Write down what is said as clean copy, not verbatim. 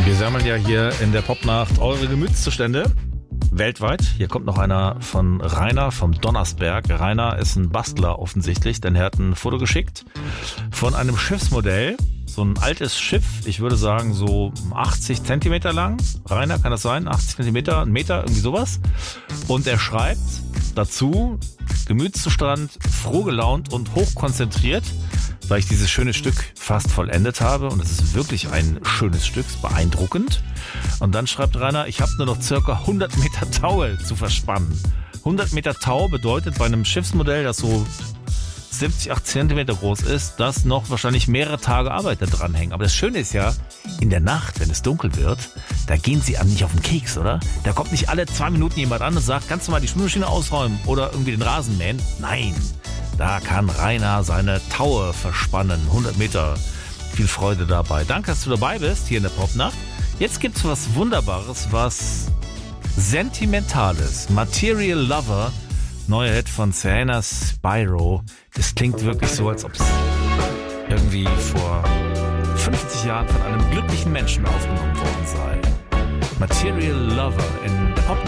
Wir sammeln ja hier in der Popnacht eure Gemütszustände weltweit. Hier kommt noch einer von Rainer vom Donnersberg. Rainer ist ein Bastler offensichtlich, denn er hat ein Foto geschickt von einem Schiffsmodell. So ein altes Schiff, ich würde sagen so 80 Zentimeter lang. Rainer, kann das sein? 80 Zentimeter, ein Meter, irgendwie sowas. Und er schreibt dazu, Gemütszustand, froh gelaunt und hochkonzentriert, weil ich dieses schöne Stück fast vollendet habe. Und es ist wirklich ein schönes Stück, beeindruckend. Und dann schreibt Rainer, ich habe nur noch circa 100 Meter Taue zu verspannen. 100 Meter Tau bedeutet bei einem Schiffsmodell, das so 70, 80 Zentimeter groß ist, dass noch wahrscheinlich mehrere Tage Arbeit da dran hängen. Aber das Schöne ist ja, in der Nacht, wenn es dunkel wird, da gehen sie einem nicht auf den Keks, oder? Da kommt nicht alle 2 Minuten jemand an und sagt, kannst du mal die Spülmaschine ausräumen oder irgendwie den Rasen mähen? Nein, da kann Rainer seine Taue verspannen. 100 Meter. Viel Freude dabei. Danke, dass du dabei bist hier in der Popnacht. Jetzt gibt's was Wunderbares, was Sentimentales. Material Lover. Neuer Hit von Serena Spyro. Das klingt wirklich so, als ob es irgendwie vor 50 Jahren von einem glücklichen Menschen aufgenommen worden sei. Material Lover in der Pop